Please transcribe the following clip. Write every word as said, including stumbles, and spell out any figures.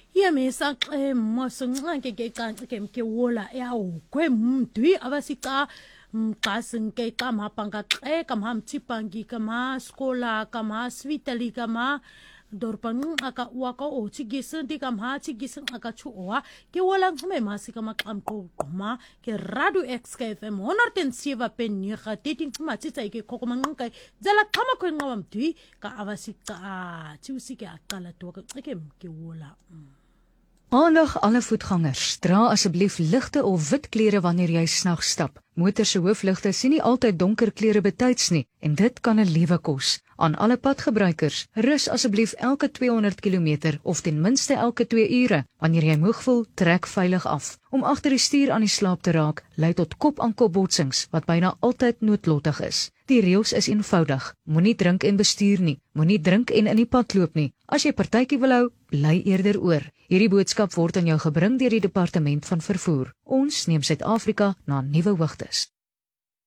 Yemisa xemo sonxanke ke kanti ke mke wola yawo kwemdwi abasika mxasin ke xama panga xeka mamthipangi kama skola kama svitali kama dorpang aka waka o tigisen dika ma tigisen aka chuwa ke wola ngme masika maxamqo qoma ke radio X K F M one oh seven penira titing matsitsa ke khokomanqe dzela xama kwenqwa mdwi ka abasika thiusike aqala toke ke mke wola. Aandag alle voetgangers, dra asseblief ligte of wit klere wanneer jy snags stap. Motors se hoofligte sien nie altyd donker klere betyds nie en dit kan 'n lewe kos. Aan alle padgebruikers, rus asseblief elke twee honderd kilometer of ten minste elke twee ure. Wanneer jy moeg voel, trek veilig af. Om agter die stuur aan die slaap te raak, lei tot kop-aan-kop botsings wat byna altyd noodlottig is. Die reëls is eenvoudig. Moenie drink en bestuur nie. Moenie drink en in die pad loop nie. As jy partytjie wil hou, bly eerder oor. Hierdie boodskap word aan jou gebring deur die Departement van Vervoer. Ons neem Suid-Afrika na nuwe hoogtes.